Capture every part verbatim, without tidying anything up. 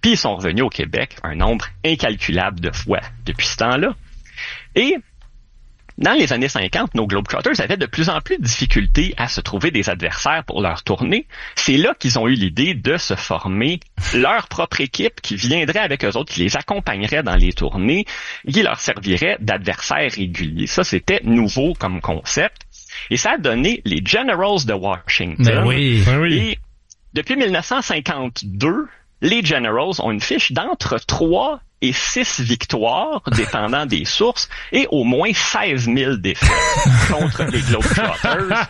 Puis ils sont revenus au Québec un nombre incalculable de fois depuis ce temps-là. Et dans les années cinquante, nos Globetrotters avaient de plus en plus de difficultés à se trouver des adversaires pour leur tournée. C'est là qu'ils ont eu l'idée de se former leur propre équipe qui viendrait avec eux autres, qui les accompagnerait dans les tournées, qui leur servirait d'adversaires réguliers. Ça, c'était nouveau comme concept. Et ça a donné les Generals de Washington. Ben oui, ben oui. Et depuis mille neuf cent cinquante-deux, les Generals ont une fiche d'entre trois et six victoires, dépendant des sources, et au moins seize mille défaites contre les Globetrotters.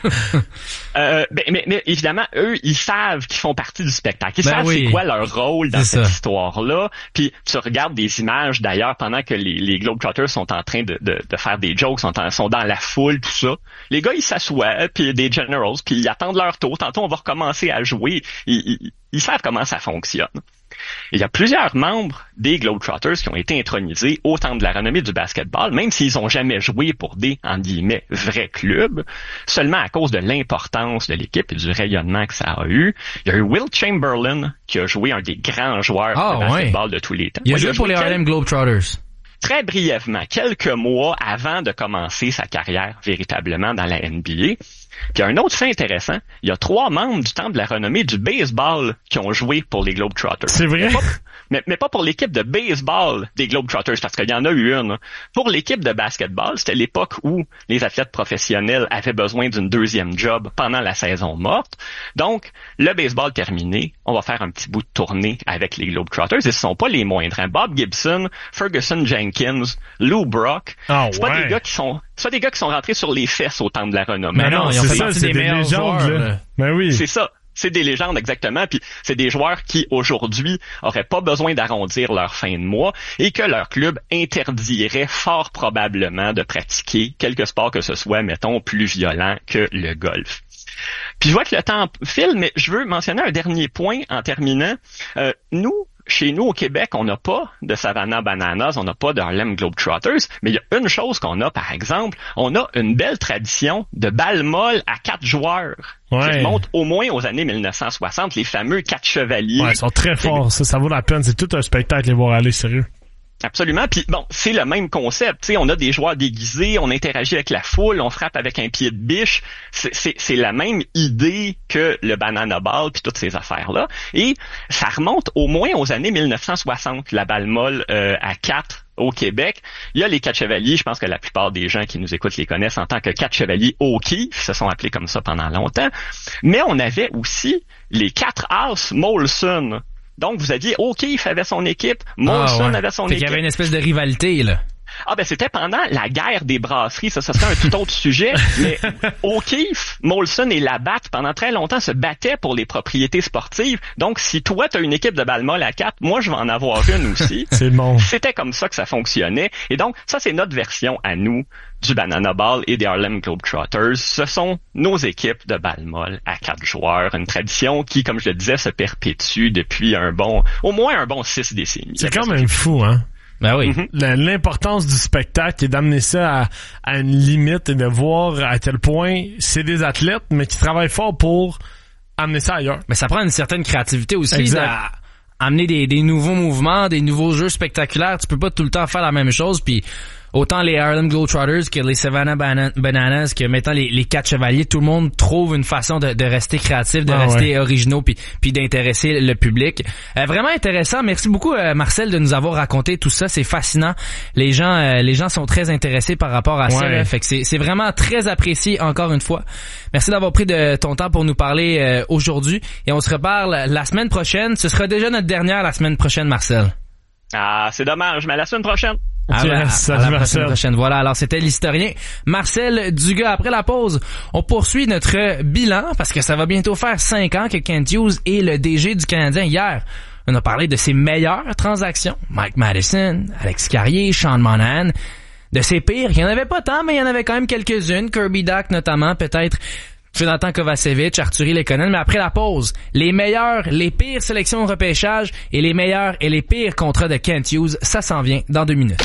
Euh, ben, mais, mais évidemment, eux, ils savent qu'ils font partie du spectacle. Ils ben savent oui. c'est quoi leur rôle dans c'est cette ça. histoire-là. Puis tu regardes des images, d'ailleurs, pendant que les, les Globetrotters sont en train de, de, de faire des jokes, sont, en, sont dans la foule, tout ça. Les gars, ils s'assoient, puis des Generals, puis ils attendent leur tour. Tantôt, on va recommencer à jouer. Ils, ils, ils savent comment ça fonctionne. Il y a plusieurs membres des Globetrotters qui ont été intronisés au temple de la renommée du basketball, même s'ils n'ont jamais joué pour des, en guillemets, vrais clubs, seulement à cause de l'importance de l'équipe et du rayonnement que ça a eu. Il y a eu Wilt Chamberlain, qui a joué un des grands joueurs ah, de basketball ouais. de tous les temps. Il a ouais, joué il a pour les quel... Harlem Globetrotters. Très brièvement, quelques mois avant de commencer sa carrière véritablement dans la N B A. Puis un autre fait intéressant, il y a trois membres du temple de la renommée du baseball qui ont joué pour les Globetrotters. C'est vrai? Mais pas, mais, mais pas pour l'équipe de baseball des Globetrotters, parce qu'il y en a eu une. Pour l'équipe de basketball, c'était l'époque où les athlètes professionnels avaient besoin d'une deuxième job pendant la saison morte. Donc, le baseball terminé, on va faire un petit bout de tournée avec les Globetrotters. Et ce sont pas les moindres. Hein. Bob Gibson, Ferguson Jenkins, Lou Brock, oh, c'est ouais. pas des gars qui sont... C'est pas des gars qui sont rentrés sur les fesses au temple de la renommée. Mais non, ils ont c'est fait ça, partie c'est des des meilleurs légendes, joueurs, là. là. Ben oui. C'est ça. C'est des légendes, exactement. Puis c'est des joueurs qui, aujourd'hui, auraient pas besoin d'arrondir leur fin de mois et que leur club interdirait fort probablement de pratiquer quelque sport que ce soit, mettons, plus violent que le golf. Puis je vois que le temps file, mais je veux mentionner un dernier point en terminant. Euh, nous, chez nous au Québec, on n'a pas de Savannah Bananas, on n'a pas de Harlem Globetrotters, mais il y a une chose qu'on a, par exemple, on a une belle tradition de balle molle à quatre joueurs. Ouais. Qui remonte au moins aux années mille neuf cent soixante, les fameux quatre chevaliers. Ouais, ils sont très forts, ça, ça vaut la peine. C'est tout un spectacle les voir aller, sérieux. Absolument. Puis bon, c'est le même concept. Tu sais, on a des joueurs déguisés, on interagit avec la foule, on frappe avec un pied de biche. C'est, c'est, c'est la même idée que le banana ball puis toutes ces affaires-là. Et ça remonte au moins aux années mille neuf cent soixante, la balle molle euh, à quatre au Québec. Il y a les quatre chevaliers, je pense que la plupart des gens qui nous écoutent les connaissent en tant que quatre chevaliers O'Keefe, se sont appelés comme ça pendant longtemps. Mais on avait aussi les quatre As Molson. Donc, vous aviez O'Keefe avait son équipe, Molson ah, ouais. avait son fait équipe. Il y avait une espèce de rivalité, là. Ah ben c'était pendant la guerre des brasseries, ça, ça serait un tout autre sujet, mais O'Keefe, Molson et Labatt pendant très longtemps se battaient pour les propriétés sportives. Donc si toi tu as une équipe de balle molle à quatre, moi je vais en avoir une aussi. C'est bon. C'était comme ça que ça fonctionnait. Et donc ça c'est notre version à nous du Banana Ball et des Harlem Globetrotters. Ce sont nos équipes de balle molle à quatre joueurs, une tradition qui, comme je le disais, se perpétue depuis un bon, au moins un bon six décennies. C'est quand même fou, hein? Ben oui. Mm-hmm. L'importance du spectacle et d'amener ça à, à une limite et de voir à quel point c'est des athlètes, mais qui travaillent fort pour amener ça ailleurs. Mais ça prend une certaine créativité aussi. Exact. Amener des, des nouveaux mouvements, des nouveaux jeux spectaculaires. Tu peux pas tout le temps faire la même chose. Puis autant les Harlem Globetrotters que les Savannah Bana- Bananas, que maintenant les, les quatre chevaliers, tout le monde trouve une façon de, de rester créatif, de ah rester ouais. originaux, puis puis d'intéresser le public. Euh, vraiment intéressant. Merci beaucoup euh, Marcel de nous avoir raconté tout ça. C'est fascinant. Les gens euh, les gens sont très intéressés par rapport à ouais. ça. Là. Fait que c'est c'est vraiment très apprécié encore une fois. Merci d'avoir pris de ton temps pour nous parler euh, aujourd'hui et on se reparle la semaine prochaine. Ce sera déjà notre dernière la semaine prochaine, Marcel. Ah, c'est dommage, mais à la semaine prochaine. À, yes, à, à salut la Marcel. prochaine, prochaine. Voilà, alors c'était l'historien Marcel Dugas. Après la pause, on poursuit notre bilan parce que ça va bientôt faire cinq ans que Kent Hughes est le D G du Canadien. Hier, on a parlé de ses meilleures transactions. Mike Matheson, Alex Carrier, Sean Monahan. De ses pires, il y en avait pas tant, mais il y en avait quand même quelques-unes. Kirby Dach notamment, peut-être Jonathan Kovacevic, Arturi Lekonen, mais après la pause, les meilleures, les pires sélections au repêchage et les meilleurs et les pires contrats de Kent Hughes, ça s'en vient dans deux minutes.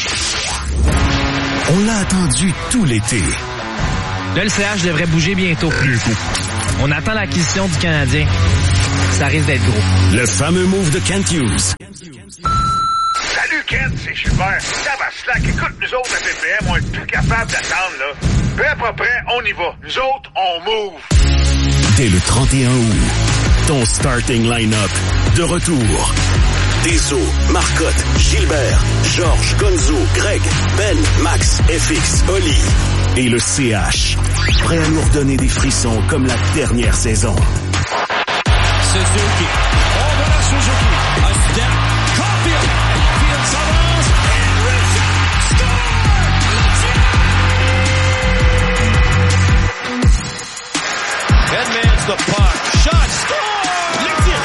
On l'a attendu tout l'été. Le L C H devrait bouger bientôt. On attend l'acquisition du Canadien. ça risque d'être gros. Le fameux move de Kent Hughes. Salut Kent, c'est Gilbert. Ça va slack. Écoute, nous autres à P P M, on est plus capable d'attendre, là. Peu à peu près, on y va. Nous autres, on move. Dès le trente et un août, ton starting line-up de retour. Deso, Marcotte, Gilbert, Georges, Gonzo, Greg, Ben, Max, F X, Oli et le C H. Prêt à nous redonner des frissons comme la dernière saison. Suzuki. Oh, voilà Suzuki. A step. Caulfield. Field s'avance. And Richard score! Edmonds the puck. Shot. Score! Le tir.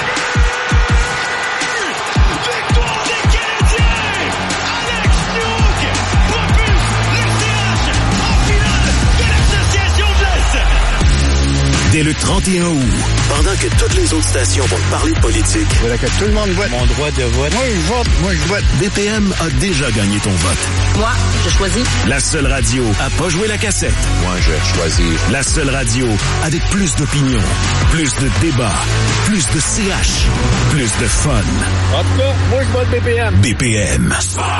Victoire des Canadiens! Alex Newhook propulse le C H en finale de l'Association de l'Est. Dès le trente et un août, pendant que toutes les autres stations vont parler de politique, voilà que tout le monde vote. Mon droit de vote. Moi, je vote. Moi, je vote. B P M a déjà gagné ton vote. Moi, je choisis. La seule radio à pas jouer la cassette. Moi, je choisis. La seule radio avec plus d'opinion, plus de débats, plus de C H, plus de fun. En tout cas, moi, je vote B P M. B P M.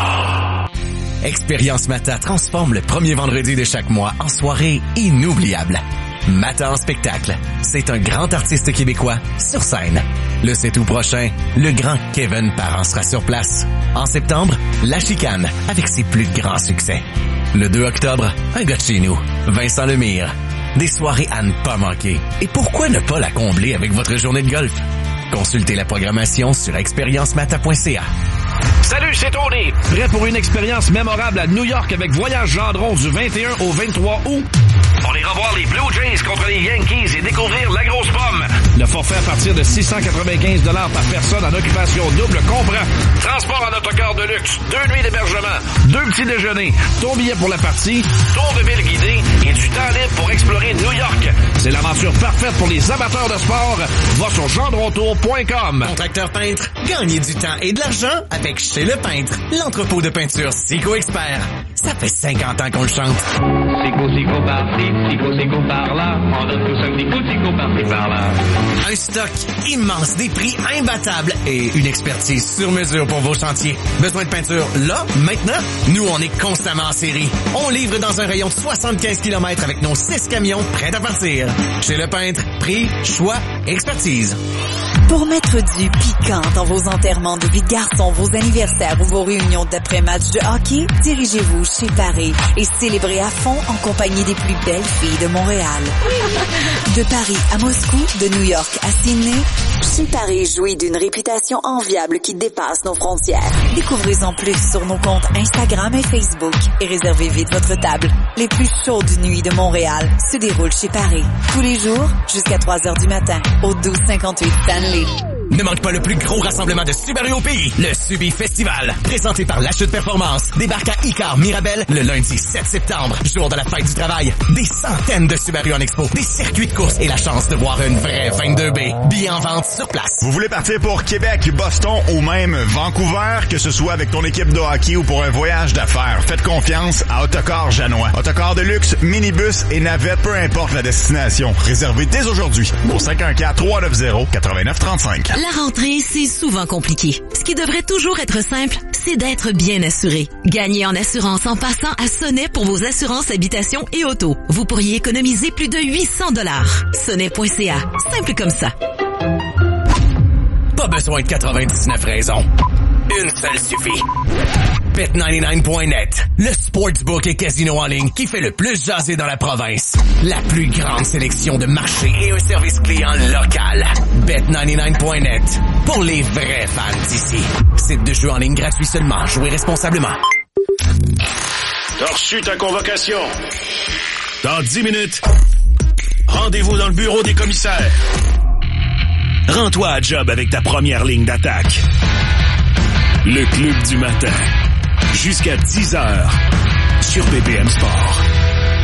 Expérience Mata transforme le premier vendredi de chaque mois en soirée inoubliable. Mata en spectacle, c'est un grand artiste québécois sur scène. Le sept août prochain, le grand Kevin Parent sera sur place. En septembre, La Chicane avec ses plus grands succès. Le deux octobre, un gars de chez nous, Vincent Lemire. Des soirées à ne pas manquer. Et pourquoi ne pas la combler avec votre journée de golf? Consultez la programmation sur expérience mata point c a. Salut, c'est Tony. Prêt pour une expérience mémorable à New York avec Voyage Gendron du vingt et un au vingt-trois août? On ira voir les Blue Jays contre les Yankees et découvrir la grosse pomme. Le forfait à partir de six cent quatre-vingt-quinze dollars par personne en occupation double comprend transport en autocar de luxe, deux nuits d'hébergement, deux petits déjeuners, ton billet pour la partie, tour de ville guidé et du temps libre pour explorer New York. C'est l'aventure parfaite pour les amateurs de sport. Va sur gendrontour point com. Contracteur peintre, gagnez du temps et de l'argent avec Chez Le Peintre, l'entrepôt de peinture Sico Expert. Ça fait cinquante ans qu'on le chante. Sico, Sico par-ci, Sico, Sico par-là. On donne tous un petit coup de Sico par-ci, par-là. Un stock immense, des prix imbattables et une expertise sur mesure pour vos chantiers. Besoin de peinture là, maintenant? Nous, on est constamment en série. On livre dans un rayon de soixante-quinze kilomètres avec nos six camions prêts à partir. Chez Le Peintre, prix, choix, expertise. Pour mettre du piquant dans vos enterrements de vie de garçon, vos anniversaires ou vos réunions d'après-match de hockey, dirigez-vous chez Paris et célébrez à fond en compagnie des plus belles filles de Montréal. De Paris à Moscou, de New York à Sydney, chez Paris jouit d'une réputation enviable qui dépasse nos frontières. Découvrez-en plus sur nos comptes Instagram et Facebook et réservez vite votre table. Les plus chaudes nuits de Montréal se déroulent chez Paris. Tous les jours, jusqu'à trois heures du matin, au douze cinquante-huit Stanley. Ne manque pas le plus gros rassemblement de Subaru au pays, le Subi Festival. Présenté par La Chute Performance. Débarque à Icar Mirabel le lundi sept septembre, jour de la fête du travail. Des centaines de Subaru en expo, des circuits de course et la chance de voir une vraie vingt-deux B. Billets en vente sur place. Vous voulez partir pour Québec, Boston ou même Vancouver, que ce soit avec ton équipe de hockey ou pour un voyage d'affaires, faites confiance à Autocar Janois. Autocar de luxe, minibus et navette, peu importe la destination. Réservez dès aujourd'hui au cinq un quatre, trois neuf zéro, neuf neuf trois cinq. La rentrée, c'est souvent compliqué. Ce qui devrait toujours être simple, c'est d'être bien assuré. Gagnez en assurance en passant à Sonnet pour vos assurances habitation et auto. Vous pourriez économiser plus de huit cents dollars. sonnet point c a. Simple comme ça. Pas besoin de quatre-vingt-dix-neuf raisons. Une seule suffit. bet quatre-vingt-dix-neuf point net, le sportsbook et casino en ligne qui fait le plus jaser dans la province. La plus grande sélection de marchés et un service client local. bet quatre-vingt-dix-neuf point net, pour les vrais fans d'ici. Site de jeu en ligne gratuit seulement. Jouez responsablement. T'as reçu ta convocation. Dans dix minutes, rendez-vous dans le bureau des commissaires. Rends-toi à job avec ta première ligne d'attaque. Le Club du matin. Jusqu'à dix heures sur B P M Sport.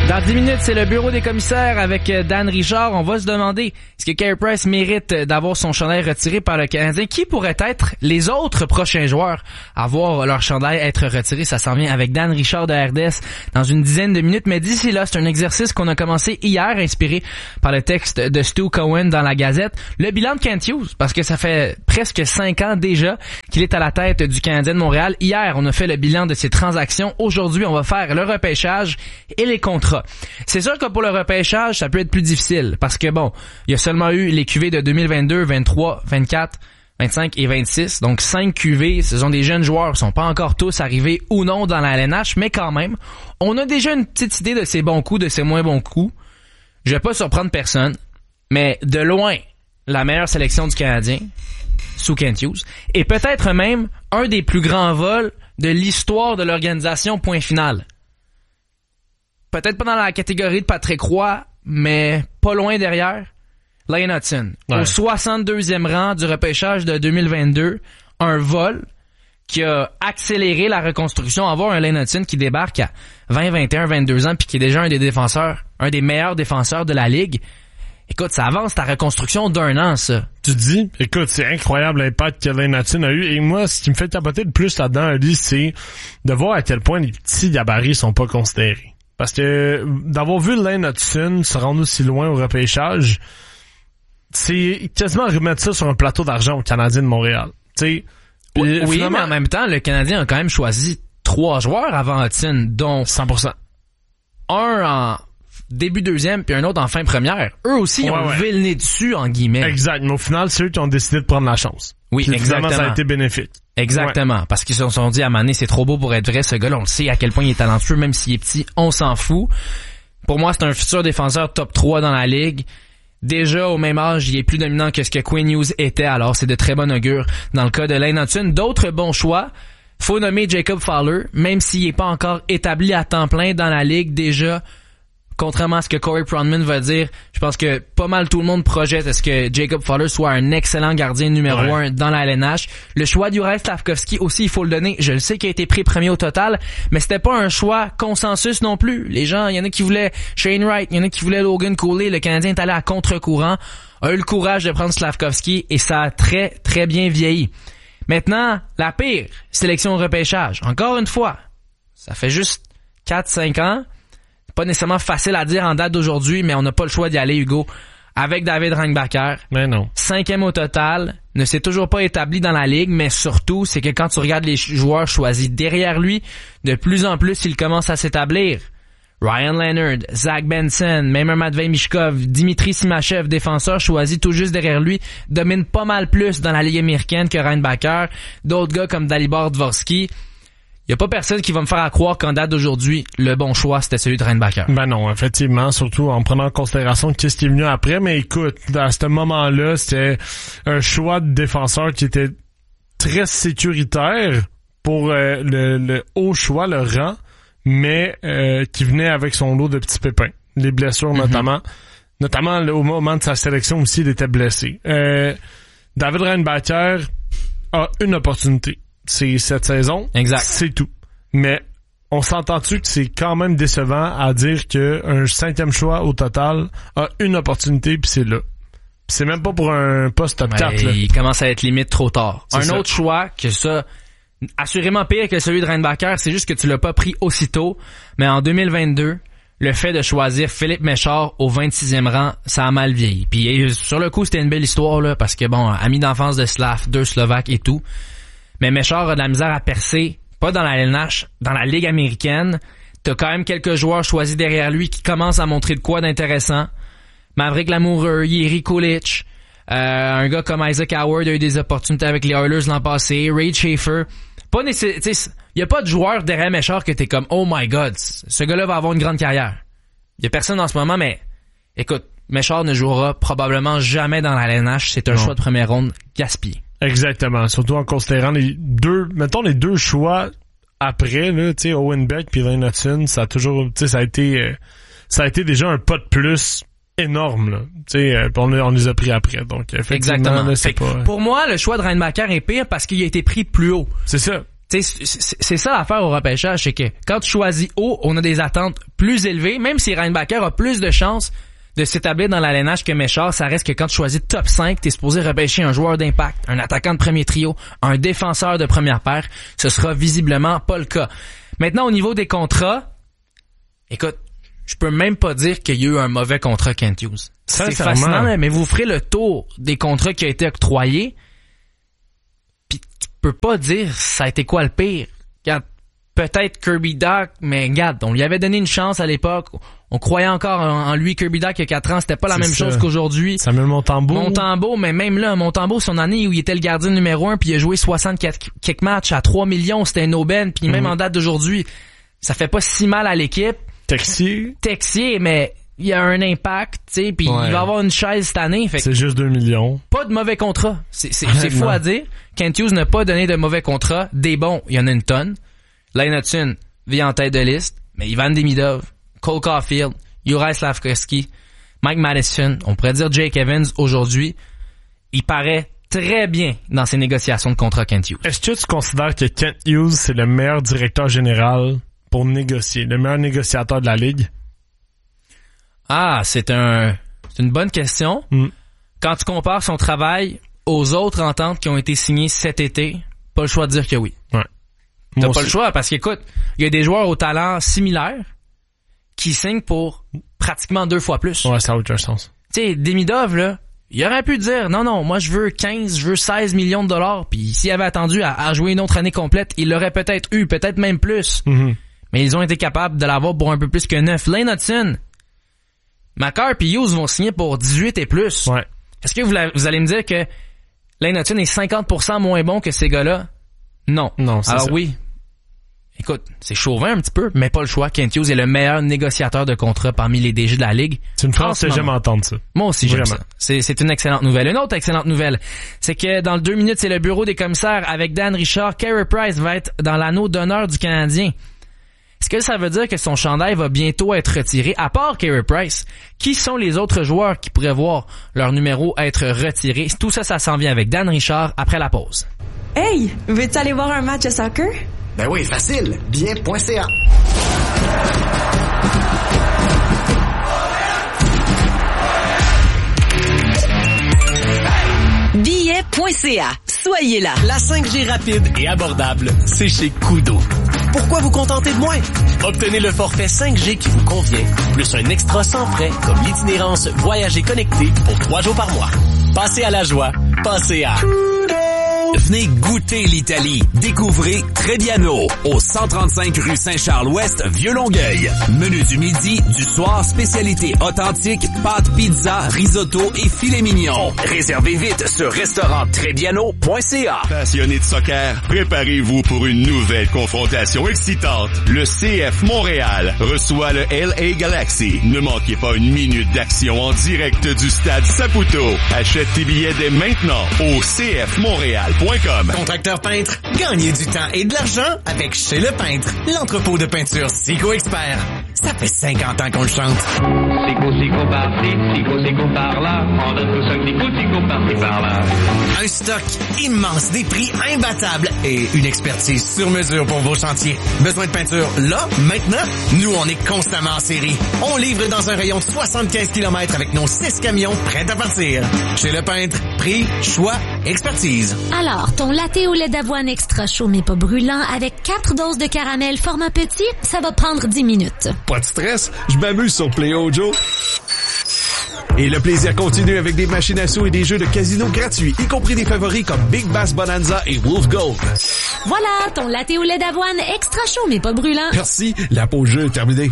Dans dix minutes, c'est le bureau des commissaires avec Dan Richard. On va se demander, est-ce que Carey Price mérite d'avoir son chandail retiré par le Canadien? Qui pourraient être les autres prochains joueurs à voir leur chandail être retiré? Ça s'en vient avec Dan Richard de R D S dans une dizaine de minutes. Mais d'ici là, c'est un exercice qu'on a commencé hier, inspiré par le texte de Stu Cohen dans la Gazette. Le bilan de Kent Hughes, parce que ça fait presque cinq ans déjà qu'il est à la tête du Canadien de Montréal. Hier, on a fait le bilan de ses transactions. Aujourd'hui, on va faire le repêchage et les contrats. C'est sûr que pour le repêchage, ça peut être plus difficile parce que bon, il y a seulement eu les Q V de deux mille vingt-deux, vingt-trois, vingt-quatre, vingt-cinq et vingt-six. Donc cinq Q V, ce sont des jeunes joueurs qui sont pas encore tous arrivés ou non dans la L N H, mais quand même, on a déjà une petite idée de ses bons coups, de ses moins bons coups. Je vais pas surprendre personne, mais de loin, la meilleure sélection du Canadien sous Kent Hughes et peut-être même un des plus grands vols de l'histoire de l'organisation, point final. Peut-être pas dans la catégorie de Patrick Roy, mais pas loin derrière. Lane Hutson, ouais. Au soixante-deuxième rang du repêchage de deux mille vingt-deux, un vol qui a accéléré la reconstruction. Avoir un Lane Hutson qui débarque à vingt, vingt et un, vingt-deux ans puis qui est déjà un des défenseurs, un des meilleurs défenseurs de la Ligue. Écoute, ça avance ta reconstruction d'un an, ça. Tu dis, écoute, c'est incroyable l'impact que Lane Hutson a eu. Et moi, ce qui me fait capoter le plus là-dedans, Ali, c'est de voir à quel point les petits gabarits sont pas considérés. Parce que d'avoir vu Lane Hutson se rendre aussi loin au repêchage, c'est quasiment remettre ça sur un plateau d'argent au Canadien de Montréal. T'sais, oui, oui finalement... mais en même temps, le Canadien a quand même choisi trois joueurs avant Hutson, dont cent pour cent. Un en début deuxième puis un autre en fin première. Eux aussi ouais, ont ouais. levé le nez dessus, en guillemets. Exact, mais au final, c'est eux qui ont décidé de prendre la chance. Oui, puis exactement. Ça a été bénéfique. Exactement, ouais. Parce qu'ils se sont dit à un moment donné, c'est trop beau pour être vrai, ce gars-là, on le sait à quel point il est talentueux, même s'il est petit, on s'en fout. Pour moi, c'est un futur défenseur top trois dans la Ligue. Déjà, au même âge, il est plus dominant que ce que Quinn Hughes était, alors c'est de très bon augure dans le cas de Lane Hutson. D'autres bons choix, faut nommer Jacob Fowler, même s'il est pas encore établi à temps plein dans la Ligue déjà. Contrairement à ce que Corey Pronman va dire, je pense que pas mal tout le monde projette à ce que Jacob Fowler soit un excellent gardien numéro ouais. un dans la L N H. Le choix d'Juraj Slafkovský aussi, il faut le donner. Je le sais qu'il a été pris premier au total, mais c'était pas un choix consensus non plus. Les gens, il y en a qui voulaient Shane Wright, il y en a qui voulaient Logan Cooley. Le Canadien est allé à contre-courant, a eu le courage de prendre Slafkovský et ça a très, très bien vieilli. Maintenant, la pire sélection au repêchage. Encore une fois, ça fait juste quatre cinq ans. Pas nécessairement facile à dire en date d'aujourd'hui, mais on n'a pas le choix d'y aller, Hugo. Avec David Rangbacker. Mais non. Cinquième au total. Ne s'est toujours pas établi dans la Ligue, mais surtout, c'est que quand tu regardes les joueurs choisis derrière lui, de plus en plus, il commence à s'établir. Ryan Leonard, Zach Benson, même un Matvei Mishkov, Dimitri Simachev, défenseur choisi tout juste derrière lui, domine pas mal plus dans la Ligue américaine que Rangbacker. D'autres gars comme Dalibor Dvorsky. Il y a pas personne qui va me faire à croire qu'en date d'aujourd'hui, le bon choix, c'était celui de Rangbacker. Ben non, effectivement, surtout en prenant en considération qu'est-ce qui est venu après. Mais écoute, à ce moment-là, c'était un choix de défenseur qui était très sécuritaire pour euh, le, le haut choix, le rang, mais euh, qui venait avec son lot de petits pépins. Les blessures mm-hmm. notamment. Notamment là, au moment de sa sélection aussi, il était blessé. Euh, David Rangbacker a une opportunité. C'est cette saison. Exact. C'est tout. Mais on s'entend-tu que c'est quand même décevant à dire qu'un cinquième choix au total a une opportunité puis c'est là. Pis c'est même pas pour un poste top quatre. Là. Il commence à être limite trop tard. C'est un ça. autre choix que ça, assurément pire que celui de Rangbacker, c'est juste que tu l'as pas pris aussitôt. Mais en deux mille vingt-deux, le fait de choisir Philippe Méchard au vingt-sixième rang, ça a mal vieilli. Puis sur le coup, c'était une belle histoire là, parce que bon, ami d'enfance de Slav, deux Slovaques et tout. Mais Méchard a de la misère à percer, pas dans la L N H, dans la Ligue américaine. T'as quand même quelques joueurs choisis derrière lui qui commencent à montrer de quoi d'intéressant. Maverick Lamoureux, Jiri Kulich, euh, un gars comme Isaac Howard a eu des opportunités avec les Oilers l'an passé, Ray Schaefer. Pas nécessairement, y a pas de joueur derrière Méchard que t'es comme, oh my god, ce gars-là va avoir une grande carrière. Y a personne en ce moment, mais écoute, Méchard ne jouera probablement jamais dans la L N H. C'est un non. choix de première ronde gaspillé. Exactement, surtout en considérant les deux, mettons les deux choix après là, tu sais, Owen Beck puis Lane Hutson, ça a toujours, tu sais, ça a été, euh, ça a été déjà un pas de plus énorme là, tu sais, euh, on, on les a pris après, donc effectivement. Exactement. Là, c'est pas... Pour moi, le choix de Rangbacker est pire parce qu'il a été pris plus haut. C'est ça. Tu tu sais, c'est, c'est ça l'affaire au repêchage, c'est que quand tu choisis haut, on a des attentes plus élevées, même si Ryan Backer a plus de chances de s'établir dans l'alénage que Méchard, ça reste que quand tu choisis top cinq, t'es supposé repêcher un joueur d'impact, un attaquant de premier trio, un défenseur de première paire. Ce sera visiblement pas le cas. Maintenant, au niveau des contrats, écoute, je peux même pas dire qu'il y a eu un mauvais contrat Kent Hughes. C'est fascinant, mais vous ferez le tour des contrats qui ont été octroyés, puis tu peux pas dire ça a été quoi le pire. Regarde, peut-être Kirby Dach, mais regarde, on lui avait donné une chance à l'époque. On croyait encore en lui. Kirby Dach, il y a quatre ans, c'était pas la c'est même ça. chose qu'aujourd'hui. Samuel Montembeault. Montembeault, mais même là, Montembeault, son année où il était le gardien numéro un, puis il a joué soixante-quatre quelques matchs à trois millions, c'était une aubaine, puis même mm-hmm. en date d'aujourd'hui, ça fait pas si mal à l'équipe. Texier. Texier, mais il y a un impact, tu sais, puis ouais. il va avoir une chaise cette année. Fait c'est juste deux millions. Pas de mauvais contrat. C'est, c'est, c'est fou à dire. Kent Hughes n'a pas donné de mauvais contrat. Des bons, il y en a une tonne. Lane Hutson vit en tête de liste, mais Ivan Demidov, Cole Caulfield, Juraj Slafkovský, Mike Madison, on pourrait dire Jake Evans aujourd'hui, il paraît très bien dans ses négociations de contrat Kent Hughes. Est-ce que tu considères que Kent Hughes c'est le meilleur directeur général pour négocier, le meilleur négociateur de la ligue? Ah, c'est un, c'est une bonne question. Mm. Quand tu compares son travail aux autres ententes qui ont été signées cet été, pas le choix de dire que oui. Ouais. T'as Moi pas aussi. le choix parce qu'écoute, il y a des joueurs au talent similaire qui signent pour pratiquement deux fois plus. Ouais, ça n'a aucun sens. Tu sais, Demidov, là, il aurait pu dire, non, non, moi je veux quinze, je veux seize millions de dollars, puis s'il avait attendu à, à jouer une autre année complète, il l'aurait peut-être eu, peut-être même plus. Mm-hmm. Mais ils ont été capables de l'avoir pour un peu plus que neuf. Lane Hutson, Makar et Hughes vont signer pour dix-huit et plus. Ouais. Est-ce que vous, la, vous allez me dire que Lane Hutson est cinquante pour cent moins bon que ces gars-là? Non. Non, c'est Alors ça. oui. Écoute, c'est chauvin un petit peu, mais pas le choix. Kent Hughes est le meilleur négociateur de contrat parmi les D G de la Ligue. C'est une phrase que j'aime entendre, ça. Moi aussi, j'aime Vraiment. ça. C'est, c'est une excellente nouvelle. Une autre excellente nouvelle, c'est que dans le deux minutes, c'est le bureau des commissaires avec Dan Richard. Carey Price va être dans l'anneau d'honneur du Canadien. Est-ce que ça veut dire que son chandail va bientôt être retiré? À part Carey Price, qui sont les autres joueurs qui pourraient voir leur numéro être retiré? Tout ça, ça s'en vient avec Dan Richard après la pause. Hey! Veux-tu aller voir un match de soccer? Ben oui, facile. Bien.ca. Billet.ca. Soyez là. La cinq G rapide et abordable, c'est chez Koodo. Pourquoi vous contenter de moins? Obtenez le forfait cinq G qui vous convient, plus un extra sans frais comme l'itinérance Voyager connecté pour trois jours par mois. Passez à la joie. Passez à Koodo. Venez goûter l'Italie. Découvrez Trebbiano au cent trente-cinq rue Saint-Charles-Ouest, Vieux-Longueuil. Menu du midi, du soir, spécialité authentique, pâtes, pizza, risotto et filet mignon. Réservez vite sur restaurant trebbiano point c a. Passionnés de soccer, préparez-vous pour une nouvelle confrontation excitante. Le C F Montréal reçoit le L A Galaxy. Ne manquez pas une minute d'action en direct du stade Saputo. Achète tes billets dès maintenant au c f montréal point com. Contracteur peintre, gagnez du temps et de l'argent avec Chez Le Peintre, l'entrepôt de peinture Sico Expert. Ça fait cinquante ans qu'on le chante. Sico, Sico par-ci, Sico, Sico par-là. On donne tous un petit coup de Sico par-ci, par-là. Un stock immense, des prix imbattables et une expertise sur mesure pour vos chantiers. Besoin de peinture là, maintenant? Nous, on est constamment en série. On livre dans un rayon de soixante-quinze kilomètres avec nos six camions prêts à partir. Chez Le Peintre, prix, choix, expertise. Alors, ton latte au lait d'avoine extra chaud mais pas brûlant avec quatre doses de caramel format petit, ça va prendre dix minutes. Pas de stress, je m'amuse sur Play Joe. Et le plaisir continue avec des machines à sous et des jeux de casino gratuits, y compris des favoris comme Big Bass Bonanza et Wolf Gold. Voilà, ton latte au lait d'avoine extra chaud mais pas brûlant. Merci, la pause jeu est terminée.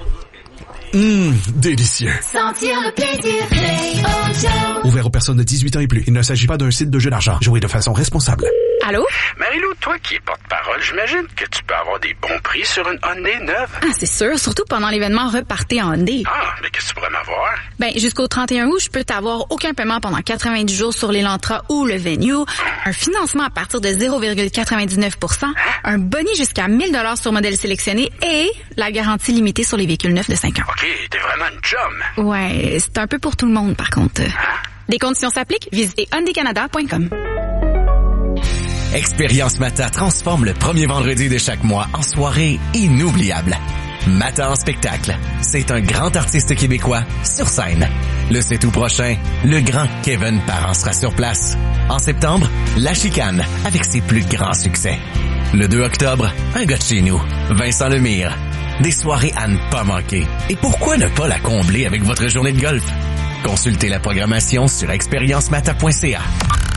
Hum, délicieux. Sentir le plaisir, Play Joe. Ouvert aux personnes de dix-huit ans et plus. Il ne s'agit pas d'un site de jeu d'argent. Jouez de façon responsable. Allô? Marie-Lou, toi qui es porte-parole, j'imagine que tu peux avoir des bons prix sur une Hyundai neuve. Ah, c'est sûr, surtout pendant l'événement Repartez en Hyundai. Ah, mais qu'est-ce que tu pourrais m'avoir? Ben, jusqu'au trente et un août, je peux t'avoir aucun paiement pendant quatre-vingt-dix jours sur l'Elantra ou le Venue, un financement à partir de zéro virgule quatre-vingt-dix-neuf pour cent, un boni jusqu'à mille dollars sur modèle sélectionné et la garantie limitée sur les véhicules neufs de cinq ans. OK, t'es vraiment une chum. Ouais, c'est un peu pour tout le monde, par contre. Des conditions s'appliquent, visitez hyundai canada point com. Expérience Mata transforme le premier vendredi de chaque mois en soirée inoubliable. Mata en spectacle, c'est un grand artiste québécois sur scène. Le sept août prochain, le grand Kevin Parent sera sur place. En septembre, La Chicane avec ses plus grands succès. Le deux octobre, un gars de chez nous, Vincent Lemire. Des soirées à ne pas manquer. Et pourquoi ne pas la combler avec votre journée de golf? Consultez la programmation sur expérience mata point c a.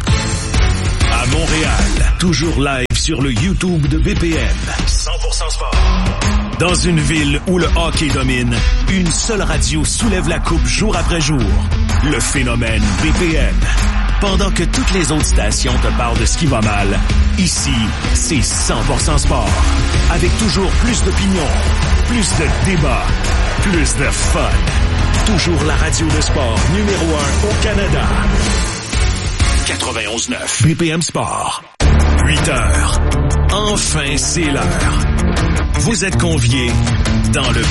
À Montréal, toujours live sur le YouTube de B P M. cent pour cent sport. Dans une ville où le hockey domine, une seule radio soulève la coupe jour après jour. Le phénomène B P M. Pendant que toutes les autres stations te parlent de ce qui va mal, ici, c'est cent pour cent sport. Avec toujours plus d'opinions, plus de débats, plus de fun. Toujours la radio de sport numéro un au Canada. quatre-vingt-onze neuf B P M Sport. huit heures. Enfin, c'est l'heure. Vous êtes conviés dans le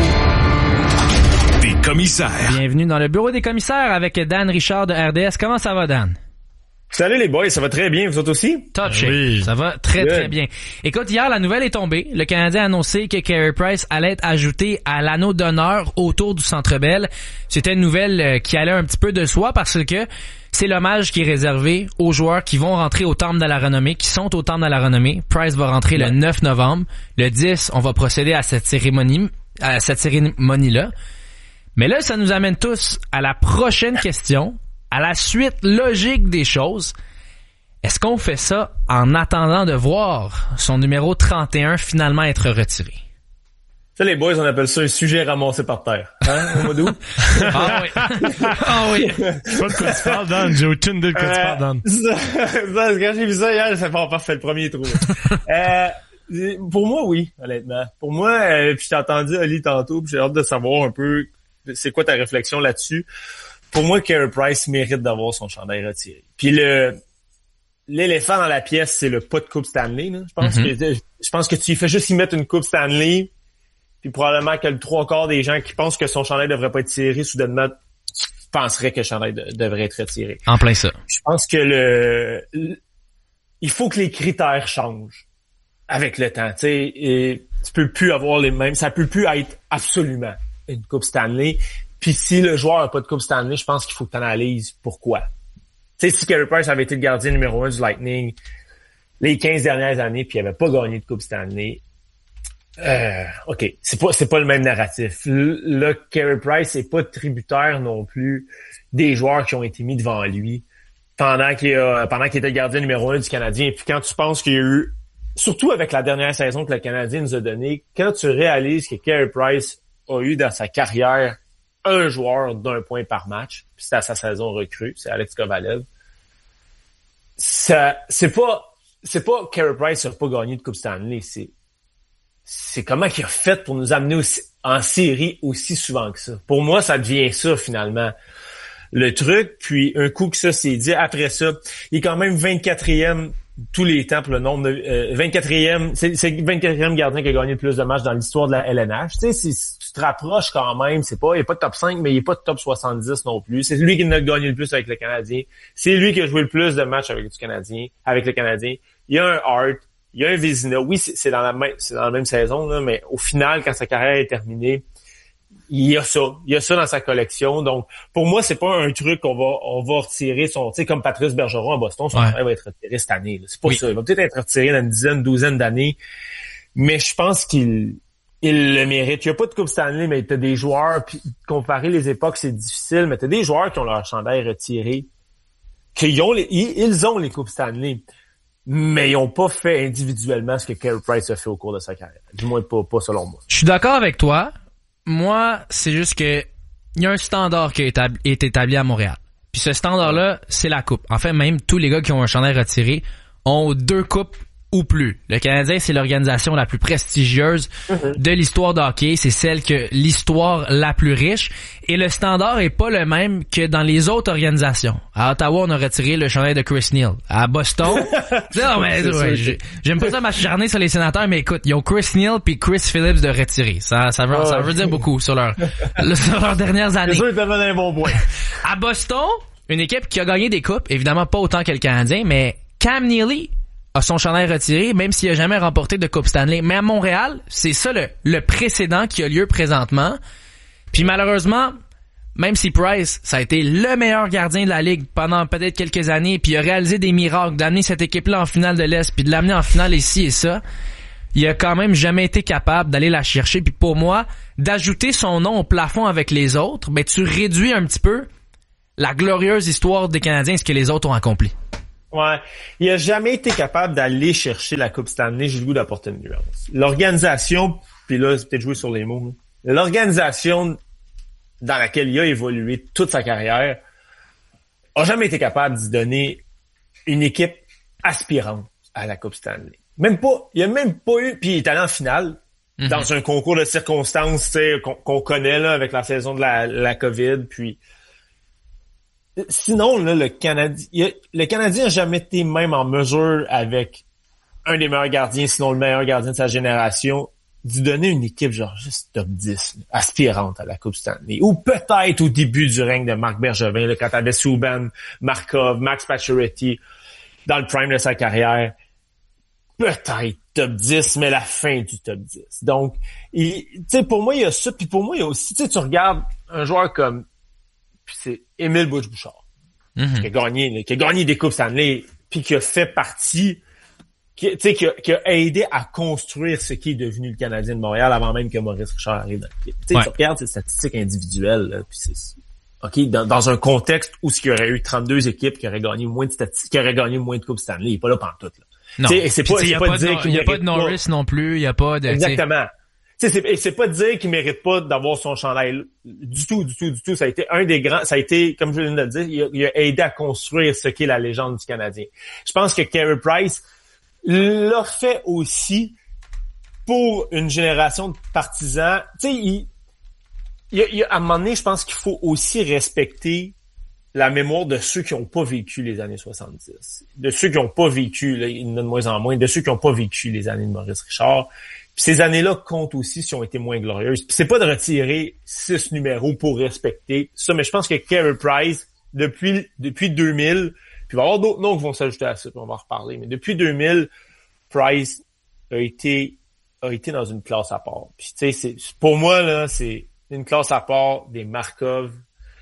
bureau des commissaires. Bienvenue dans le bureau des commissaires avec Dan Richard de R D S. Comment ça va, Dan? Salut les boys, ça va très bien, vous autres aussi? Top shape. Oui. Ça va très Good. Très bien. Écoute, hier, la nouvelle est tombée. Le Canadien a annoncé que Carey Price allait être ajouté à l'anneau d'honneur autour du Centre Bell. C'était une nouvelle qui allait un petit peu de soi parce que c'est l'hommage qui est réservé aux joueurs qui vont rentrer au Temple de la Renommée, qui sont au Temple de la Renommée. Price va rentrer ouais. le neuf novembre. Le dix, on va procéder à cette cérémonie, à cette cérémonie-là. Mais là, ça nous amène tous à la prochaine question, à la suite logique des choses. Est-ce qu'on fait ça en attendant de voir son numéro trente et un finalement être retiré? Ça, les boys, on appelle ça un sujet ramassé par terre. Hein, au mois d'août? Ah oui. Ah oui. Je sais pas de quoi tu parles, Dan. J'ai aucune idée de quoi euh, tu parles, Dan. Ça, ça, quand j'ai vu ça hier, ça fait parfait, le premier trou. euh, pour moi, oui, honnêtement. Pour moi, euh, puis j'ai entendu Ali tantôt, puis j'ai hâte de savoir un peu c'est quoi ta réflexion là-dessus. Pour moi, Carey Price mérite d'avoir son chandail retiré. Puis le l'éléphant dans la pièce, c'est le pas de coupe Stanley. Là. Je pense mm-hmm. que je pense que tu y fais juste y mettre une coupe Stanley. Puis probablement que le trois quarts des gens qui pensent que son chandail devrait pas être tiré, soudainement, penseraient que le chandail de, devrait être retiré. En plein ça. Je pense que le, le il faut que les critères changent avec le temps. Tu sais, et tu peux plus avoir les mêmes. Ça peut plus être absolument une coupe Stanley. Puis si le joueur a pas de coupe Stanley, je pense qu'il faut que tu analyses pourquoi. Tu sais, si Carey Price avait été le gardien numéro un du Lightning les quinze dernières années, puis il avait pas gagné de coupe Stanley. Euh, ok, c'est pas c'est pas le même narratif. Là, Carey Price est pas tributaire non plus des joueurs qui ont été mis devant lui pendant qu'il a pendant qu'il était gardien numéro un du Canadien. Et puis quand tu penses qu'il y a eu, surtout avec la dernière saison que le Canadien nous a donnée, quand tu réalises que Carey Price a eu dans sa carrière un joueur d'un point par match, puis c'était à sa saison recrue, c'est Alex Kovalev. Ça, c'est pas c'est pas Carey Price n'a pas gagné de Coupe Stanley, c'est c'est comment qu'il a fait pour nous amener aussi, en série aussi souvent que ça. Pour moi, ça devient ça, finalement, le truc. Puis, un coup que ça s'est dit, après ça, il est quand même vingt-quatrième tous les temps pour le nombre de... Euh, vingt-quatrième, c'est, c'est le vingt-quatrième gardien qui a gagné le plus de matchs dans l'histoire de la L N H. Tu sais, si tu te rapproches quand même, c'est pas, il est pas top cinq, mais il est pas top soixante-dix non plus. C'est lui qui en a gagné le plus avec le Canadien. C'est lui qui a joué le plus de matchs avec le Canadien, avec le Canadien. Il y a un Hart. Il y a un Vézina. Oui, c'est, c'est dans la même, c'est dans la même saison, là, mais au final, quand sa carrière est terminée, il y a ça. Il y a ça dans sa collection. Donc, pour moi, c'est pas un truc qu'on va, on va retirer son, tu sais, comme Patrice Bergeron à Boston, son ouais. va être retiré cette année, là. C'est pas oui. ça. Il va peut-être être retiré dans une dizaine, douzaine d'années. Mais je pense qu'il, il le mérite. Il n'y a pas de Coupe Stanley, mais t'as des joueurs, puis comparer les époques, c'est difficile, mais t'as des joueurs qui ont leur chandail retiré, qui ont les, ils ont les Coupes Stanley. Mais ils n'ont pas fait individuellement ce que Carey Price a fait au cours de sa carrière. Du moins, pas, pas selon moi. Je suis d'accord avec toi. Moi, c'est juste que il y a un standard qui a établi, est établi à Montréal. Puis ce standard-là, c'est la coupe. En fait, même tous les gars qui ont un chandail retiré ont deux coupes ou plus. Le Canadien, c'est l'organisation la plus prestigieuse mm-hmm. de l'histoire de hockey. C'est celle que l'histoire la plus riche. Et le standard est pas le même que dans les autres organisations. À Ottawa, on a retiré le chandail de Chris Neal. À Boston, non, mais, ouais, j'ai, j'aime pas ça m'acharner sur les sénateurs, mais écoute, ils ont Chris Neal puis Chris Phillips de retirer. Ça, ça veut, oh, ça veut dire beaucoup sur leur, sur leurs dernières années. C'est sûr, ils te donnent un bon point. À Boston, une équipe qui a gagné des coupes, évidemment pas autant que le Canadien, mais Cam Neely a son chandail retiré, même s'il a jamais remporté de Coupe Stanley. Mais à Montréal, c'est ça le, le précédent qui a lieu présentement. Puis malheureusement, même si Price, ça a été le meilleur gardien de la Ligue pendant peut-être quelques années, puis il a réalisé des miracles, d'amener cette équipe-là en finale de l'Est, puis de l'amener en finale ici et ça, il a quand même jamais été capable d'aller la chercher. Puis pour moi, d'ajouter son nom au plafond avec les autres, ben tu réduis un petit peu la glorieuse histoire des Canadiens, ce que les autres ont accompli. Ouais. Il a jamais été capable d'aller chercher la Coupe Stanley. J'ai le goût d'apporter une nuance. L'organisation, puis là, c'est peut-être jouer sur les mots, là. L'organisation dans laquelle il a évolué toute sa carrière a jamais été capable d'y donner une équipe aspirante à la Coupe Stanley. Même pas, il a même pas eu, puis il est allé en finale mm-hmm. dans un concours de circonstances, tu sais, qu'on, qu'on connaît, là, avec la saison de la, la COVID, puis sinon, là, le Canadien, il a, le Canadien n'a jamais été même en mesure avec un des meilleurs gardiens, sinon le meilleur gardien de sa génération, d'y donner une équipe genre juste top dix, là, aspirante à la Coupe Stanley. Ou peut-être au début du règne de Marc Bergevin, là, quand t'avais Subban, Markov, Max Pacioretty, dans le prime de sa carrière. Peut-être top dix, mais la fin du top dix. Donc, tu sais, pour moi, il y a ça. Puis pour moi, il y a aussi, tu sais, tu regardes un joueur comme, puis c'est Émile Bouchard, mm-hmm. qui a gagné, là, qui a gagné des Coupes Stanley, puis qui a fait partie, qui, tu sais, qui a, qui a aidé à construire ce qui est devenu le Canadien de Montréal avant même que Maurice Richard arrive dans l'équipe. Tu sais, ouais. Tu regardes ces statistiques individuelles, là, puis c'est, OK, dans, dans un contexte où il y aurait eu trente-deux équipes qui auraient gagné moins de statistiques, qui auraient gagné moins de Coupes Stanley, il est pas là pantoute, là. Non. T'sais, c'est pas, il n'y a, pas, dire y a pas de Norris pas. Non plus, il n'y a pas de... Exactement. T'sais, c'est, et c'est pas de dire qu'il mérite pas d'avoir son chandail du tout, du tout, du tout. Ça a été un des grands, ça a été, comme je viens de le dire, il a, il a aidé à construire ce qu'est la légende du Canadien. Je pense que Carey Price l'a fait aussi pour une génération de partisans. Tu sais, il, il, il, à un moment donné, je pense qu'il faut aussi respecter la mémoire de ceux qui n'ont pas vécu les années soixante-dix, de ceux qui n'ont pas vécu, là, il y en a de moins en moins, de ceux qui n'ont pas vécu les années de Maurice Richard. Puis ces années-là comptent aussi si ont été moins glorieuses. Puis c'est pas de retirer six numéros pour respecter ça, mais je pense que Carey Price, depuis depuis deux mille, puis il va y avoir d'autres noms qui vont s'ajouter à ça, puis on va en reparler, mais depuis deux mille, Price a été a été dans une classe à part. Puis tu sais, c'est pour moi là, c'est une classe à part des Markov,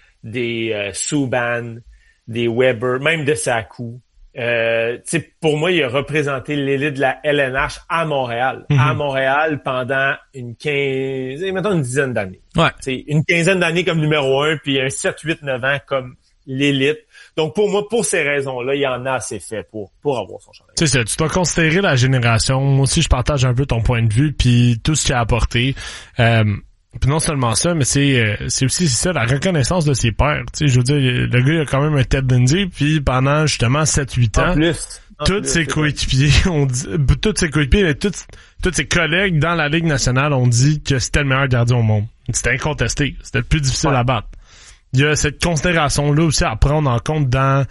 des euh, Subban, des Weber, même de Sakou. Euh, tu sais, pour moi, il a représenté l'élite de la L N H à Montréal. Mm-hmm. À Montréal pendant une quinze, mettons une dizaine d'années. Ouais. Tu sais, une quinzaine d'années comme numéro un, puis un sept, huit, neuf ans comme l'élite. Donc pour moi, pour ces raisons-là, il y en a assez fait pour pour avoir son chandail. C'est ça, tu dois considérer la génération. Moi aussi, je partage un peu ton point de vue, puis tout ce qu'il a apporté. Euh, Puis non seulement ça, mais c'est euh, c'est aussi c'est ça la reconnaissance de ses pairs. Tu sais, je veux dire, le gars il a quand même un Ted Lindsay, puis pendant justement sept huit ans, en plus, en tous plus, ses coéquipiers ont dit, tous ses coéquipiers, mais tous tous ses collègues dans la Ligue nationale ont dit que c'était le meilleur gardien au monde. C'était incontesté, c'était le plus difficile ouais. à battre. Il y a cette considération là aussi à prendre en compte dans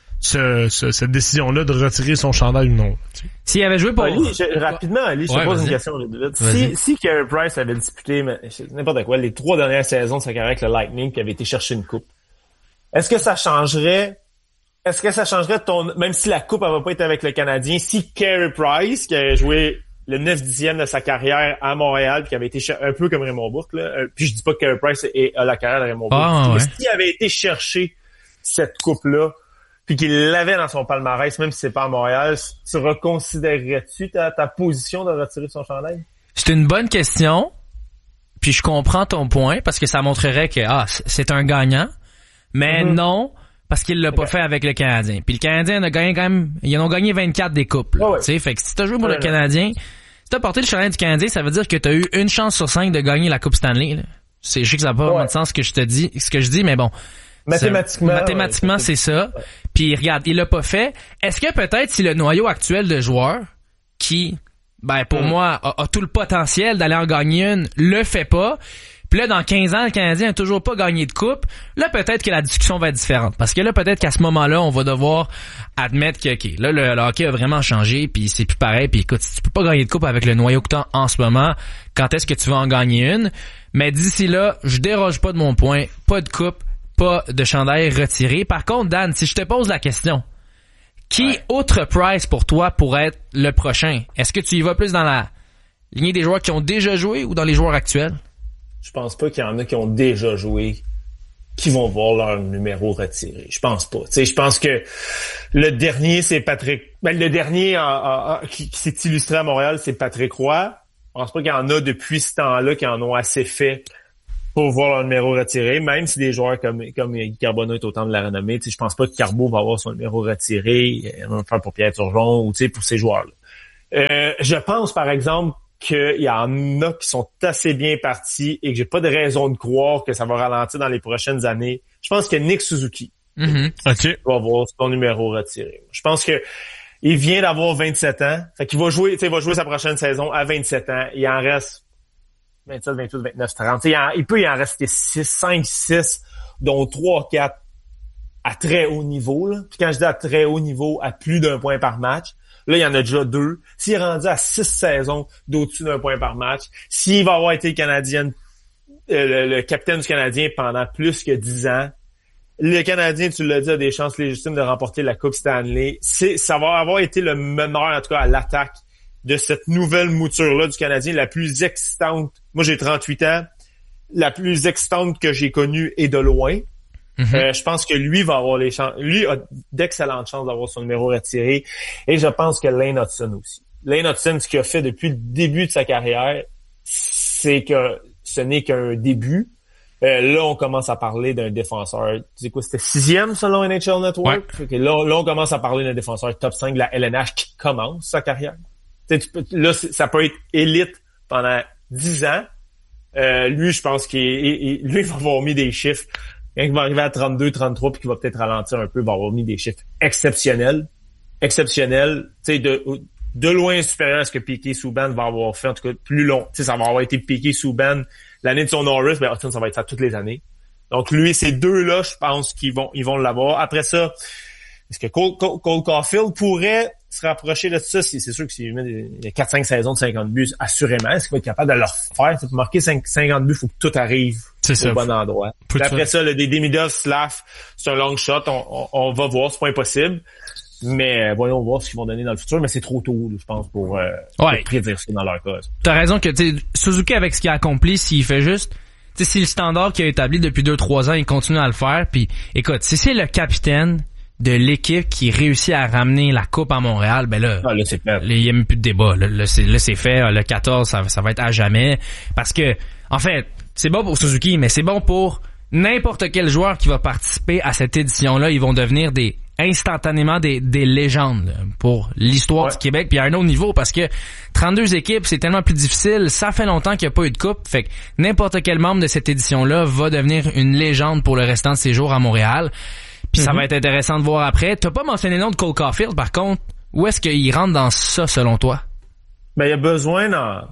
ce, ce cette décision là de retirer son chandail ou non. Tu sais. S'il avait joué pour... Ali, je, rapidement, Ali, je te ouais, pose vas-y. une question. Vite. Si, si Carey Price avait disputé mais, n'importe quoi, les trois dernières saisons de sa carrière avec le Lightning qui avait été chercher une coupe, est-ce que ça changerait, est-ce que ça changerait ton, même si la coupe n'avait pas été avec le Canadien, si Carey Price, qui avait joué le neuf dixième de sa carrière à Montréal, puis qui avait été cher- un peu comme Raymond Bourque, là, euh, puis je dis pas que Carey Price est, a la carrière de Raymond Bourque, ah, mais ouais. s'il avait été chercher cette coupe-là, puis qu'il l'avait dans son palmarès, même si c'est pas à Montréal, tu reconsidérerais-tu ta, ta position de retirer son chandail? C'est une bonne question, puis je comprends ton point, parce que ça montrerait que ah c'est un gagnant, mais mm-hmm. non, parce qu'il l'a pas okay. fait avec le Canadien. Puis le Canadien a gagné quand même, ils en ont gagné vingt-quatre des coupes, là, oh ouais. tu sais, fait que si t'as joué pour ouais, le Canadien, si t'as porté le chandail du Canadien, ça veut dire que t'as eu une chance sur cinq de gagner la Coupe Stanley, là. C'est, je sais que ça n'a pas ouais. vraiment de sens ce que je te dis, ce que je dis, mais bon. Mathématiquement. C'est, mathématiquement, ouais, c'est ça. Ouais. Puis regarde, il l'a pas fait. Est-ce que peut-être si le noyau actuel de joueurs qui, ben pour mm. moi, a, a tout le potentiel d'aller en gagner une, le fait pas. Puis là, dans quinze ans, le Canadien a toujours pas gagné de coupe. Là, peut-être que la discussion va être différente. Parce que là, peut-être qu'à ce moment-là, on va devoir admettre que, OK, là, le, le hockey a vraiment changé, puis c'est plus pareil. Puis écoute, si tu peux pas gagner de coupe avec le noyau que t'as en ce moment, quand est-ce que tu vas en gagner une? Mais d'ici là, je déroge pas de mon point. Pas de coupe, pas de chandail retiré. Par contre, Dan, si je te pose la question, Qui, ouais. outre Price, pour toi, pourrait être le prochain? Est-ce que tu y vas plus dans la lignée des joueurs qui ont déjà joué ou dans les joueurs actuels? Je pense pas qu'il y en a qui ont déjà joué qui vont voir leur numéro retiré. Je pense pas. Tu sais, je pense que le dernier, c'est Patrick... Ben, le dernier en, en, en, qui, qui s'est illustré à Montréal, c'est Patrick Roy. Je pense pas qu'il y en a depuis ce temps-là qui en ont assez fait pour voir leur numéro retiré, même si des joueurs comme comme Carbonneau est au temps de la renommée. Tu sais, je pense pas que Carbo va avoir son numéro retiré. On va faire pour Pierre Turgeon ou tu sais, pour ces joueurs-là. Euh, je pense, par exemple, qu'il y en a qui sont assez bien partis et que j'ai pas de raison de croire que ça va ralentir dans les prochaines années. Je pense que Nick Suzuki mm-hmm. okay. va avoir son numéro retiré. Je pense que il vient d'avoir vingt-sept ans. Fait qu'il va jouer, tu sais, il va jouer sa prochaine saison à vingt-sept ans. Il en reste vingt-sept, vingt-huit, vingt-neuf, trente. Il, en, il peut y en rester six, cinq, six, dont trois, quatre à très haut niveau. Là. Puis quand je dis à très haut niveau, à plus d'un point par match, là, il y en a déjà deux. S'il est rendu à six saisons d'au-dessus d'un point par match, s'il va avoir été le Canadien, euh, le, le capitaine du Canadien pendant plus que dix ans, le Canadien, tu l'as dit, a des chances légitimes de remporter la Coupe Stanley. C'est, ça va avoir été le meneur, en tout cas, à l'attaque de cette nouvelle mouture-là du Canadien, la plus excitante. Moi, j'ai trente-huit ans. La plus excitante que j'ai connue est de loin. Mm-hmm. Euh, je pense que lui va avoir les chances. Lui a d'excellentes chances d'avoir son numéro retiré. Et je pense que Lane Hudson aussi. Lane Hudson, ce qu'il a fait depuis le début de sa carrière, c'est que ce n'est qu'un début. Euh, là, on commence à parler d'un défenseur. Tu sais quoi, c'était sixième selon N H L Network? Ouais. Okay, là, là, on commence à parler d'un défenseur top cinq de la L N H qui commence sa carrière. Tu sais, là, ça peut être élite pendant dix ans. Euh, lui, je pense qu'il est, lui, il va avoir mis des chiffres. Quand il va arriver à trente-deux, trente-trois, puis qu'il va peut-être ralentir un peu, il va avoir mis des chiffres exceptionnels. Exceptionnels. Tu sais, de, de loin supérieur à ce que Piquet Subban va avoir fait, en tout cas, plus long. Tu sais, ça va avoir été Piquet Subban l'année de son Norris, ben, ça va être ça toutes les années. Donc, lui, ces deux-là, je pense qu'ils vont, ils vont l'avoir. Après ça, est-ce que Cole, Cole, Cole Caulfield pourrait se rapprocher de ça? C'est, c'est sûr que s'il met des quatre cinq saisons de cinquante buts, assurément, est-ce qu'il va être capable de le faire? Pour marquer cinquante buts, il faut que tout arrive c'est au ça. bon endroit. Puis après ça, le, des Demidov, Slav, c'est un long shot. On, on, on va voir, c'est pas impossible. Mais euh, voyons voir ce qu'ils vont donner dans le futur. Mais c'est trop tôt, je pense, pour, euh, ouais. pour prédire ça dans leur cause. T'as raison que tu Suzuki, avec ce qu'il a accompli, s'il fait juste... Tu sais, si le standard qu'il a établi depuis deux trois ans, il continue à le faire. Puis écoute, si c'est le capitaine de l'équipe qui réussit à ramener la coupe à Montréal, ben là, ah, là c'est fait. Il y a même plus de débat. Là, là, c'est, là, c'est fait. Le quatorze, ça, ça va être à jamais. Parce que, en fait, c'est bon pour Suzuki, mais c'est bon pour n'importe quel joueur qui va participer à cette édition-là. Ils vont devenir des instantanément des, des légendes là, pour l'histoire ouais. du Québec. Puis à un autre niveau, parce que trente-deux équipes, c'est tellement plus difficile. Ça fait longtemps qu'il n'y a pas eu de coupe. Fait que n'importe quel membre de cette édition-là va devenir une légende pour le restant de ses jours à Montréal. Puis mm-hmm. ça va être intéressant de voir après. T'as pas mentionné le nom de Cole Caulfield, par contre. Où est-ce qu'il rentre dans ça, selon toi? Ben, il y a besoin dans...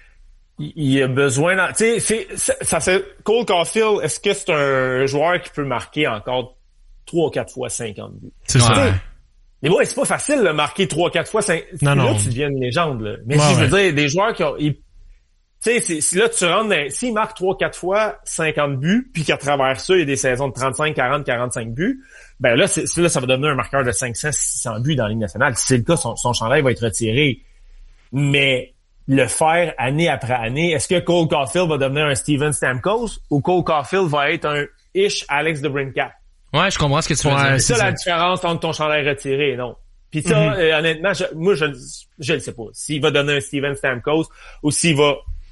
Il y a besoin dans... Tu sais, c'est, ça fait... Cole Caulfield, est-ce que c'est un joueur qui peut marquer encore trois ou quatre fois cinquante buts? C'est ça. Ouais. Mais ouais, c'est pas facile de marquer trois ou quatre fois cinquante. Non, là, non. tu deviens une légende, là. Mais ouais, si je veux ouais. dire, des joueurs qui ont... Tu sais, c'est, si là, tu rentres dans... S'il marque trois ou quatre fois cinquante buts, puis qu'à travers ça, il y a des saisons de trente-cinq, quarante, quarante-cinq buts, ben là, c'est, là, ça va devenir un marqueur de cinq cents, six cents buts dans la Ligue nationale. Si c'est le cas, son, son chandail va être retiré. Mais le faire année après année, est-ce que Cole Caulfield va devenir un Steven Stamkos ou Cole Caulfield va être un ish Alex DeBrincat? Ouais, je comprends ce que tu veux ouais, dire. C'est ça, ça la différence entre ton chandail retiré et non. Puis ça, mm-hmm. euh, honnêtement, je, moi, je je le sais pas. S'il va donner un Steven Stamkos ou s'il va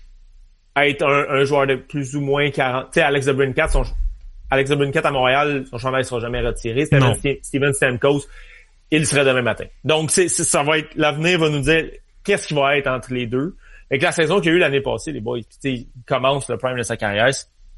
être un, un joueur de plus ou moins quarante. Tu sais, Alex DeBrincat, son Alex DeBrincat à Montréal, son chandail sera jamais retiré. C'était un Steven Stamkos, il serait demain matin. Donc, c'est, c'est, ça va être, l'avenir va nous dire qu'est-ce qui va être entre les deux. Avec la saison qu'il y a eu l'année passée, les boys, tu sais, il commence le prime de sa carrière.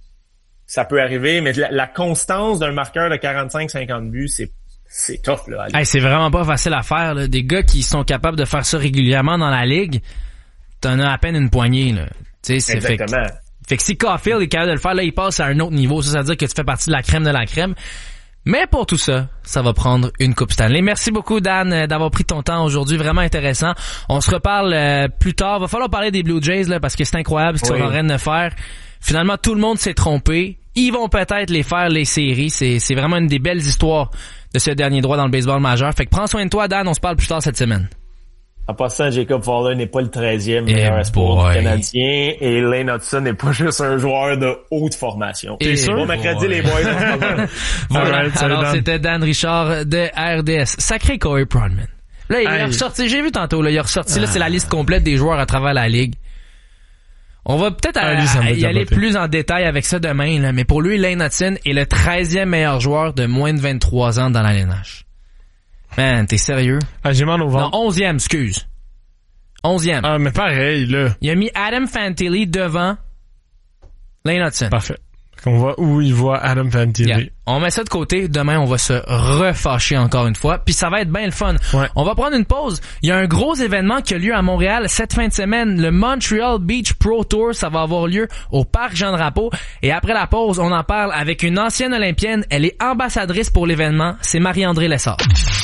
Ça peut arriver, mais la, la constance d'un marqueur de quarante-cinq cinquante buts, c'est c'est tough, là. Hey, c'est vraiment pas facile à faire, là. Des gars qui sont capables de faire ça régulièrement dans la ligue, t'en as à peine une poignée, là. Tu sais, c'est exactement. Fait, fait que si Caulfield est capable de le faire, là, il passe à un autre niveau. Ça, ça veut dire que tu fais partie de la crème de la crème. Mais pour tout ça, ça va prendre une Coupe Stanley. Merci beaucoup, Dan, d'avoir pris ton temps aujourd'hui. Vraiment intéressant. On se reparle euh, plus tard. Va falloir parler des Blue Jays, là, parce que c'est incroyable ce qu'ils oui. sont en train de faire. Finalement, tout le monde s'est trompé. Ils vont peut-être les faire, les séries. C'est, c'est vraiment une des belles histoires de ce dernier droit dans le baseball majeur. Fait que prends soin de toi, Dan, on se parle plus tard cette semaine. En passant, Jacob Fowler n'est pas le treizième meilleur espoir du Canadien et Lane Hudson n'est pas juste un joueur de haute formation. T'es sûr? Bon mercredi, les boys. Voilà. Right, Alors, Dan. c'était Dan Richard de R D S. Sacré Corey Pronman. Là, il est ressorti, j'ai vu tantôt, là, il est ressorti, là, c'est la liste complète des joueurs à travers la ligue. On va peut-être ah, à, lui, à, y aller plus en détail avec ça demain, là, mais pour lui, Lane Hudson est le treizième meilleur joueur de moins de vingt-trois ans dans la L N H. Man, t'es sérieux? Ah, j'ai mal au ventre. Non, onzième, excuse. onzième. Ah, mais pareil, là. Il a mis Adam Fantilli devant Lane Hudson. Parfait. On voit où il voit Adam Fantilli. Yeah. On met ça de côté. Demain, on va se refâcher encore une fois. Puis ça va être bien le fun. Ouais. On va prendre une pause. Il y a un gros événement qui a lieu à Montréal cette fin de semaine. Le Montreal Beach Pro Tour. Ça va avoir lieu au Parc Jean-Drapeau. Et après la pause, on en parle avec une ancienne olympienne. Elle est ambassadrice pour l'événement. C'est Marie-André Lessard.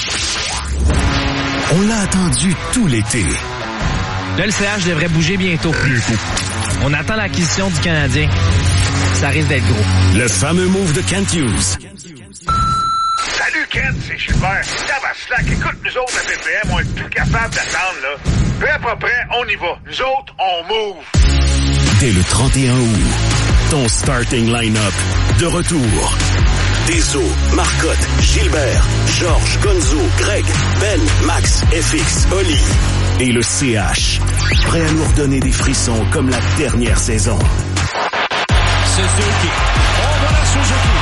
On l'a attendu tout l'été. Là, le C H devrait bouger bientôt. On attend l'acquisition du Canadien. Ça risque d'être gros. Le fameux move de Kent Hughes. Salut Kent, c'est Gilbert. Tabaslac, écoute, nous autres, à B P M, on est plus capable d'attendre, là. Prêt pas prêt, on y va. Nous autres, on move. Dès le trente et un août, ton starting line-up de retour. Deso, Marcotte, Gilbert, Georges, Gonzo, Greg, Ben, Max, F X, Oli et le C H. Prêt à nous redonner des frissons comme la dernière saison. Suzuki. Oh, voilà Suzuki.